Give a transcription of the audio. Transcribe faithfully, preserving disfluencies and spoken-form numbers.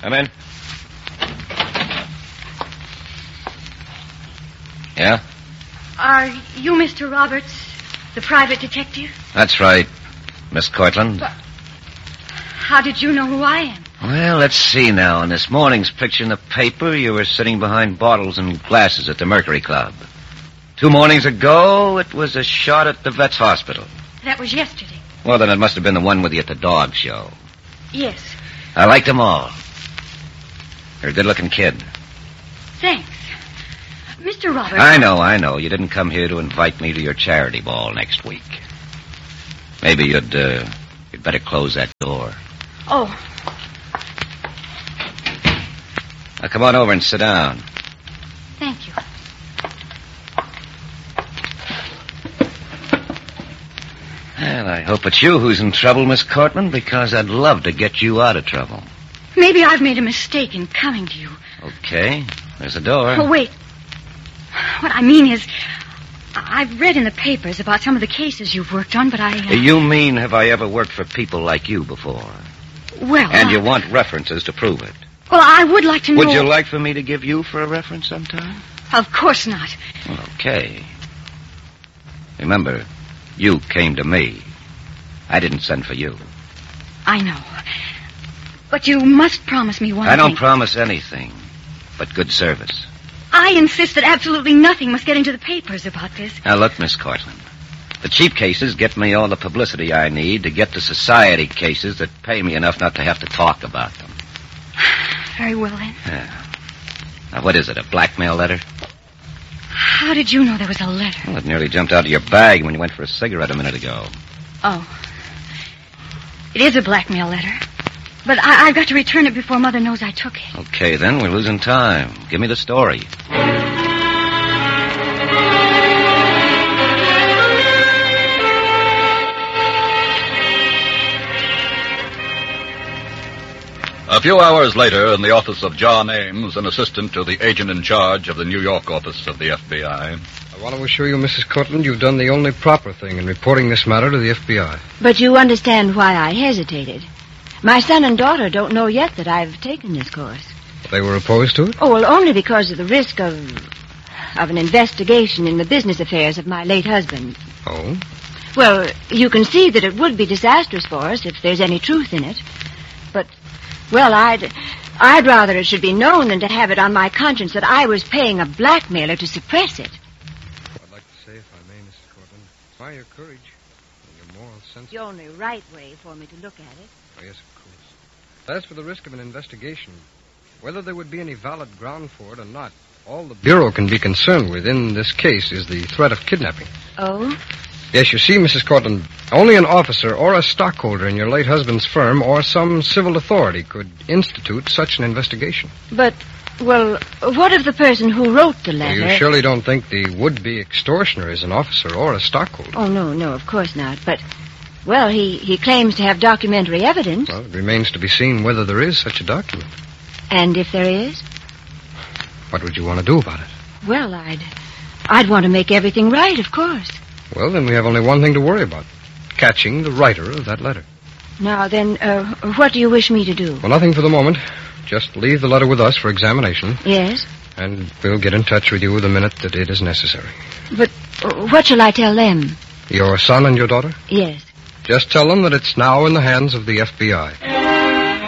Come in. Yeah? Are you Mister Roberts, the private detective? That's right, Miss Cortland. But how did you know who I am? Well, let's see now. In this morning's picture in the paper, you were sitting behind bottles and glasses at the Mercury Club. Two mornings ago, it was a shot at the vet's hospital. That was yesterday. Well, then it must have been the one with you at the dog show. Yes. I liked them all. You're a good-looking kid. Thanks. Mister Roberts... I know, I know. You didn't come here to invite me to your charity ball next week. Maybe you'd, uh, you'd better close that door. Oh. Now, come on over and sit down. Thank you. Well, I hope it's you who's in trouble, Miss Cortland, because I'd love to get you out of trouble. Maybe I've made a mistake in coming to you. Okay. There's a door. Oh, wait. What I mean is, I've read in the papers about some of the cases you've worked on, but I... Uh... You mean, have I ever worked for people like you before? Well, And I... you want references to prove it? Well, I would like to know... Would you like for me to give you for a reference sometime? Of course not. Well, okay. Remember, you came to me. I didn't send for you. I know. But you must promise me one I don't thing. promise anything, but good service. I insist that absolutely nothing must get into the papers about this. Now, look, Miss Cortland. The cheap cases get me all the publicity I need to get the society cases that pay me enough not to have to talk about them. Very well, then. Yeah. Now, what is it, a blackmail letter? How did you know there was a letter? Well, it nearly jumped out of your bag when you went for a cigarette a minute ago. Oh. It is a blackmail letter. But I- I've got to return it before Mother knows I took it. Okay, then. We're losing time. Give me the story. A few hours later, in the office of John Ames, an assistant to the agent in charge of the New York office of the F B I. I want to assure you, Missus Cortland, you've done the only proper thing in reporting this matter to the F B I. But you understand why I hesitated. My son and daughter don't know yet that I've taken this course. They were opposed to it? Oh, well, only because of the risk of... of an investigation in the business affairs of my late husband. Oh? Well, you can see that it would be disastrous for us if there's any truth in it. But, well, I'd... I'd rather it should be known than to have it on my conscience that I was paying a blackmailer to suppress it. I'd like to say, if I may, Missus Cortland, by your courage and your moral sense... The only right way for me to look at it. Oh, yes, of course. As for the risk of an investigation, whether there would be any valid ground for it or not, all the Bureau can be concerned with in this case is the threat of kidnapping. Oh? Yes, you see, Missus Cortland, only an officer or a stockholder in your late husband's firm or some civil authority could institute such an investigation. But, well, what of the person who wrote the letter? Well, you surely don't think the would-be extortioner is an officer or a stockholder. Oh, no, no, of course not. But, well, he, he claims to have documentary evidence. Well, it remains to be seen whether there is such a document. And if there is? What would you want to do about it? Well, I'd... I'd want to make everything right, of course. Well, then we have only one thing to worry about. Catching the writer of that letter. Now, then, uh, what do you wish me to do? Well, nothing for the moment. Just leave the letter with us for examination. Yes? And we'll get in touch with you the minute that it is necessary. But uh, what shall I tell them? Your son and your daughter? Yes. Just tell them that it's now in the hands of the F B I.